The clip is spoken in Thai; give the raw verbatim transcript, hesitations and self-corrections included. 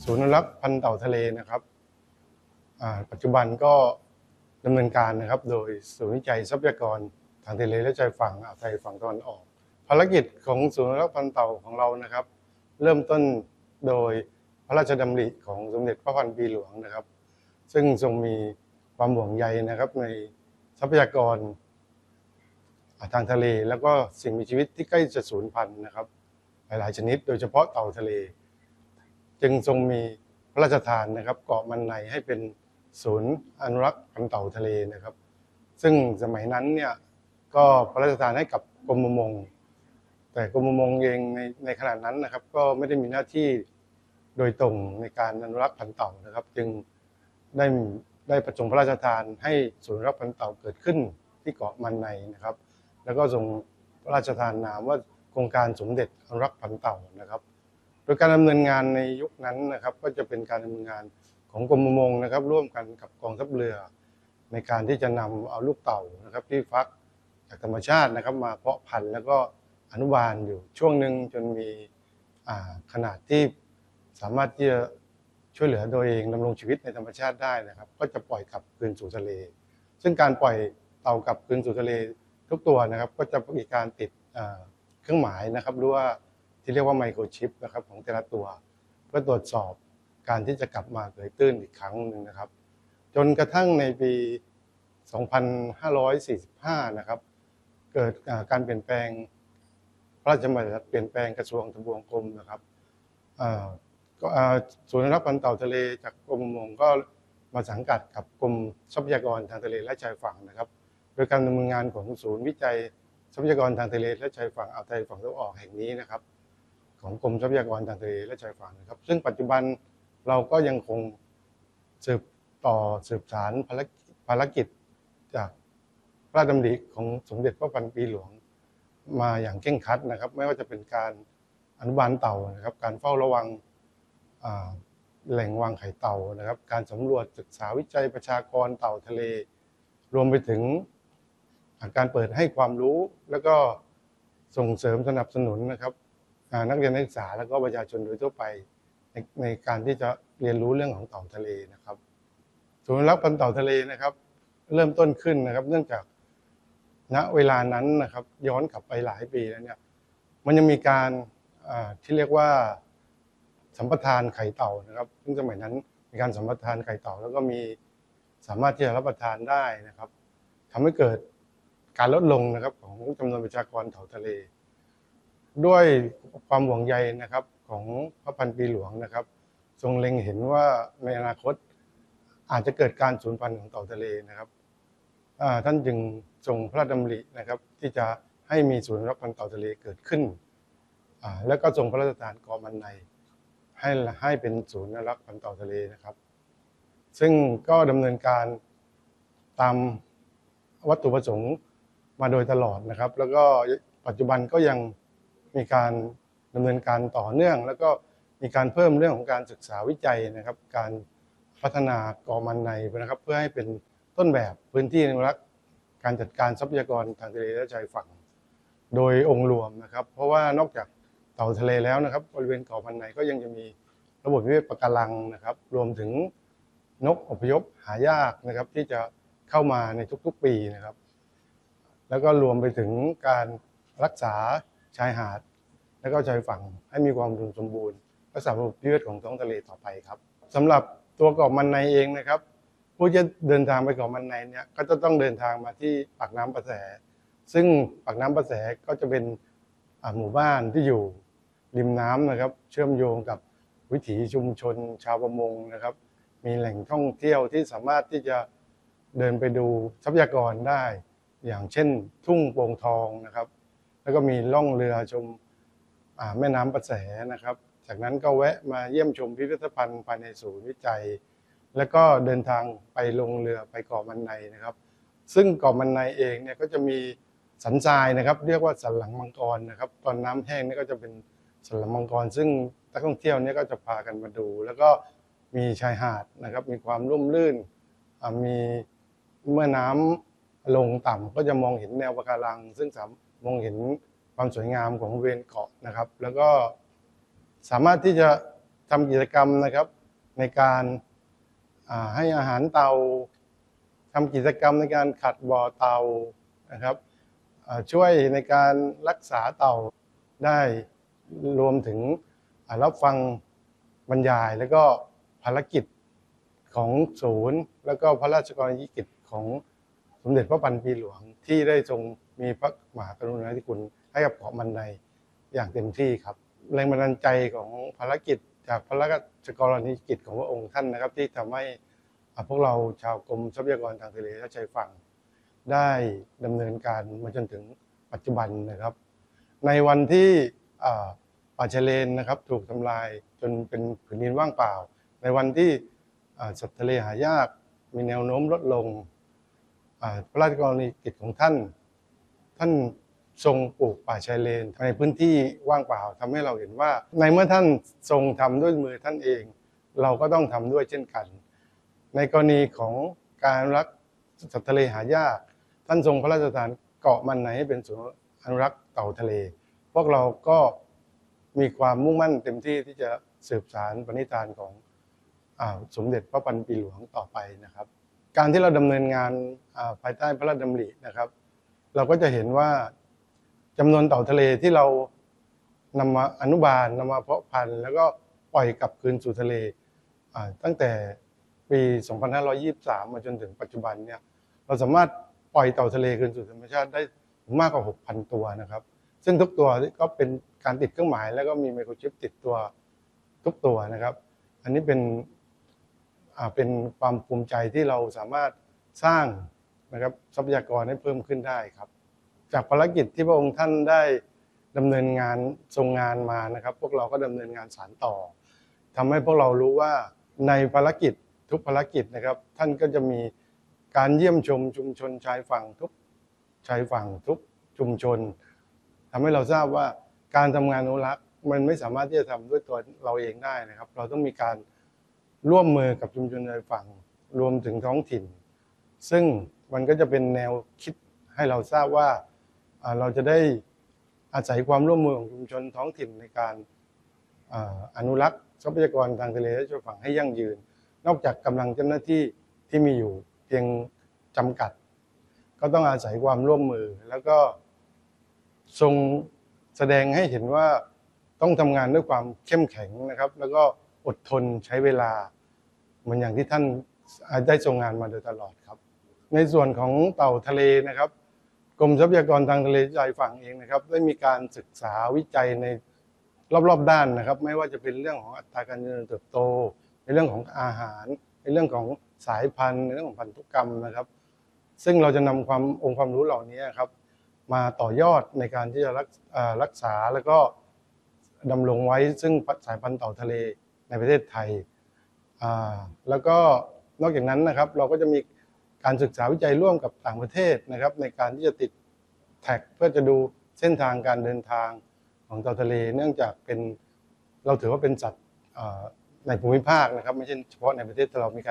ศูนย์อนุรักษ์พันธุ์เต่าทะเลนะครับปัจจุบันก็ดำเนินการนะครับโดยศูนย์วิจัยทรัพยากรทางทะเลและชายฝั่งอ่าวไทยฝั่งตะวันออกภารกิจของศูนย์อนุรักษ์พันธุ์เต่าของเรานะครับเริ่มต้นโดยพระราชดำริของสมเด็จพระพันปีหลวงนะครับซึ่งทรงมีความห่วงใยนะครับในทรัพยากรทางทะเลแล้วก็สิ่งมีชีวิตที่ใกล้จะสูญพันธุ์นะครับหลายๆชนิดโดยเฉพาะเต่าทะเลจึงทรงมีพระราชทานนะครับเกาะมันในให้เป็นศูนย์อนุรักษ์พันธุ์เต่าทะเลนะครับซึ่งสมัยนั้นเนี่ยก็พระราชทานให้กับกรมประมงแต่กรมประมงเองในในขณะนั้นนะครับก็ไม่ได้มีหน้าที่โดยตรงในการอนุรักษ์พันธุ์เต่านะครับจึงได้ได้ประสงค์พระราชทานให้ศูนย์อนุรักษ์พันธุ์เต่าเกิดขึ้นที่เกาะมันในนะครับแล้วก็ทรงพระราชทานนามว่าโครงการสมเด็จอนุรักษ์พันธุ์เต่านะครับโดยการดำเนินงานในยุคนั้นนะครับก็จะเป็นการดำเนินงานของกรมประมงนะครับร่วมกันกับกองทัพเรือในการที่จะนำเอาลูกเต่านะครับที่ฟักจากธรรมชาตินะครับมาเพาะพันธุ์แล้วก็อนุบาลอยู่ช่วงหนึ่งจนมีขนาดที่สามารถที่จะช่วยเหลือโดยเองดำรงชีวิตในธรรมชาติได้นะครับก็จะปล่อยกลับคืนสู่ทะเลซึ่งการปล่อยเต่ากลับคืนสู่ทะเลทุกตัวนะครับก็จะมีการติดเครื่องหมายนะครับหรือว่าที่เรียกว่าไมโครชิปนะครับของแต่ละตัวเพื่อตรวจสอบการที่จะกลับมาเกยตื้นอีกครั้งหนึ่งนะครับจนกระทั่งในปี สองพันห้าร้อยสี่สิบห้า นะครับเกิดการเปลี่ยนแปลงพระราชบัญญัติเปลี่ยนแปลงกระทรวงทบวงกรมนะครับศูนย์อนุรักษ์พันธุ์เต่าทะเลจากกรมประมงก็มาสังกัดกับกรมทรัพยากรทางทะเลและชายฝั่งนะครับโดยการดำเนินงานของศูนย์วิจัยทรัพยากรทางทะเลและชายฝั่งอ่าวไทยฝั่งตะวันออกแห่งนี้นะครับของกรมทรัพยากรทางทะเลและชายฝั่งนะครับซึ่งปัจจุบันเราก็ยังคงสืบต่อสืบสานภารกิจจากพระราชดำริของสมเด็จพระพันปีหลวงมาอย่างเคร่งครัดนะครับไม่ว่าจะเป็นการอนุบาลเต่านะครับการเฝ้าระวังแหล่งวางไข่เต่านะครับการสำรวจศึกษาวิจัยประชากรเต่าทะเลรวมไปถึงการเปิดให้ความรู้แล้วก็ส่งเสริมสนับสนุนนะครับนักเรียนนักศึกษาแล้วก็ประชาชนโดยทั่วไปในในการที่จะเรียนรู้เรื่องของเต่าทะเลนะครับศูนย์อนุรักษ์พันธุ์เต่าทะเลนะครับเริ่มต้นขึ้นนะครับเนื่องจากณเวลานั้นนะครับย้อนกลับไปหลายปีแล้วเนี่ยมันยังมีการที่เรียกว่าสัมปทานไข่เต่านะครับซึ่งสมัยนั้นมีการสัมปทานไข่เต่าแล้วก็มีสามารถที่จะรับประทานได้นะครับทำให้เกิดการลดลงนะครับของจำนวนประชากรเต่าทะเลด้วยความห่วงใยนะครับของพระพันปีหลวงนะครับทรงเล็งเห็นว่าในอนาคตอาจจะเกิดการสูญพันธุ์ของเต่าทะเลนะครับท่านจึงทรงพระราชดำรินะครับที่จะให้มีศูนย์อนุรักษ์พันธุ์เต่าทะเลเกิดขึ้นแล้วก็ทรงพระราชทานเกาะมันในให้ให้เป็นศูนย์อนุรักษ์พันธุ์เต่าทะเลนะครับซึ่งก็ดำเนินการตามวัตถุประสงค์มาโดยตลอดนะครับแล้วก็ปัจจุบันก็ยังมีการดำเนินการต่อเนื่องแล้วก็มีการเพิ่มเรื่องของการศึกษาวิจัยนะครับการพัฒนาเกาะมันในนะครับเพื่อให้เป็นต้นแบบพื้นที่อนุรักษ์การจัดการทรัพยากรทางทะเลและชายฝั่งโดยองค์รวมนะครับเพราะว่านอกจากเต่าทะเลแล้วนะครับบริเวณเกาะมันในก็ยังจะมีระบบนิเวศปะการังนะครับรวมถึงนกอพยพหายากนะครับที่จะเข้ามาในทุกๆปีนะครับแล้วก็รวมไปถึงการรักษาชายหาดและก็ชายฝั่งให้มีความอุดมสมบูรณ์รักษาระบบนิเวศของท้องทะเลต่อไปครับสำหรับตัวเกาะมันในเองนะครับผู้จะเดินทางไปเกาะมันในเนี่ยก็จะต้องเดินทางมาที่ปากน้ำประแสซึ่งปากน้ำประแสก็จะเป็นหมู่บ้านที่อยู่ริมน้ำนะครับเชื่อมโยงกับวิถีชุมชนชาวประมงนะครับมีแหล่งท่องเที่ยวที่สามารถที่จะเดินไปดูทรัพยากรได้อย่างเช่นทุ่งโป่งทองนะครับแล้วก็มีล่องเรือชมแม่น้ำประแสนะครับจากนั้นก็แวะมาเยี่ยมชมพิพิธภัณฑ์ภายในศูนย์วิจัยแล้วก็เดินทางไปลงเรือไปเกาะมันในนะครับซึ่งเกาะมันในเองเนี่ยก็จะมีสันทรายนะครับเรียกว่าสันหลังมังกรนะครับตอนน้ำแห้งนี่ก็จะเป็นสันหลังมังกรซึ่งนักท่องเที่ยวเนี่ยก็จะพากันมาดูแล้วก็มีชายหาดนะครับมีความร่มรื่นมีเมื่อน้ำลงต่ำก็จะมองเห็นแนวปะการังซึ่งสามารถมองเห็นความสวยงามของบริเวณเกาะนะครับแล้วก็สามารถที่จะทำกิจกรรมนะครับในการให้อาหารเต่าทำกิจกรรมในการขัดบ่อเต่านะครับช่วยในการรักษาเต่าได้รวมถึงรับฟังบรรยายแล้วก็ภารกิจของศูนย์แล้วก็พระราชกรณียกิจของสมเด็จพระพันปีหลวงที่ได้ทรงมีพระมหากรุณาธิคุณให้กับเกาะมันในอย่างเต็มที่ครับแรงบันดาลใจของภารกิจจากพระราชกรณียกิจของพระองค์ท่านนะครับที่ทำให้พวกเราชาวกรมทรัพยากรทางทะเลและชายฝั่งได้ดำเนินการมาจนถึงปัจจุบันนะครับในวันที่ป่าชายเลนนะครับถูกทำลายจนเป็นผืนดินว่างเปล่าในวันที่สัตว์ทะเลหายากมีแนวโน้มลดลงพระราชกรณียกิจของท่านท่านทรงปลูกป่าชายเลนในพื้นที่ว่างเปล่าทำให้เราเห็นว่าในเมื่อท่านทรงทำด้วยมือท่านเองเราก็ต้องทำด้วยเช่นกันในกรณีของการอนุรักษ์สัตว์ทะเลหายากท่านทรงพระราชทานเกาะมันในให้เป็นศูนย์อนุรักษ์เต่าทะเลพวกเราก็มีความมุ่งมั่นเต็มที่ที่จะสืบสานปณิธานของสมเด็จพระพันปีหลวงต่อไปนะครับการที่เราดำเนินงานภายใต้พระราชดำรินะครับเราก็จะเห็นว่าจำนวนเต่าทะเลที่เรานำมาอนุบาลนำมาเพาะพันธุ์แล้วก็ปล่อยกลับคืนสู่ทะเลตั้งแต่ปี สองพันห้าร้อยยี่สิบสาม มาจนถึงปัจจุบันเนี่ยเราสามารถปล่อยเต่าทะเลคืนสู่ธรรมชาติได้มากกว่า หกพัน ตัวนะครับซึ่งทุกตัวก็เป็นการติดเครื่องหมายแล้วก็มีไมโครชิปติดตัวทุกตัวนะครับอันนี้เป็นเป็นความภูมิใจที่เราสามารถสร้างนะครับทรัพยากรให้เพิ่มขึ้นได้ครับจากภารกิจที่พระองค์ท่านได้ดำเนินงานทรงงานมานะครับพวกเราก็ดำเนินงานสานต่อทำให้พวกเรารู้ว่าในภารกิจทุกภารกิจนะครับท่านก็จะมีการเยี่ยมชมชุมชนชายฝั่งทุกชายฝั่งทุกชุมชนทำให้เราทราบว่าการทำงานอนุรักษ์มันไม่สามารถที่จะทำด้วยตัวเราเองได้นะครับเราต้องมีการร่วมมือกับชุมชนชายฝั่งรวมถึงท้องถิ่นซึ่งมันก็จะเป็นแนวคิดให้เราทราบว่าเราจะได้อาศัยความร่วมมือของชุมชนท้องถิ่นในการอนุรักษ์ทรัพยากรทางทะเลและชายฝั่งให้ยั่งยืนนอกจากกำลังเจ้าหน้าที่ที่มีอยู่เพียงจำกัดก็ต้องอาศัยความร่วมมือแล้วก็ทรงแสดงให้เห็นว่าต้องทำงานด้วยความเข้มแข็งนะครับแล้วก็อดทนใช้เวลาเหมือนอย่างที่ท่านได้ทรงงานมาโดยตลอดครับในส่วนของเต่าทะเลนะครับกรมทรัพยากรทางทะเลชายฝั่งเองนะครับได้มีการศึกษาวิจัยในรอบๆด้านนะครับไม่ว่าจะเป็นเรื่องของอัตราการเจริญเติบโตในเรื่องของอาหารในเรื่องของสายพันธุ์ในเรื่องของพันธุกรรมนะครับซึ่งเราจะนำความองค์ความรู้เหล่านี้ครับมาต่อยอดในการที่จะรักษาแล้วก็ดำรงไว้ซึ่งสายพันธุ์เต่าทะเลในประเทศไทยแล้วก็นอกจากนั้นนะครับเราก็จะมีการศึกษาวิจัยร่วมกับต่างประเทศนะครับในการที่จะติดแท็กเพื่อจะดูเส้นทางการเดินทางของเต่าทะเลเนื่องจากเป็นเราถือว่าเป็นสัตว์ในภูมิภาคนะครับไม่ใช่เฉพาะในประเทศเรามีการ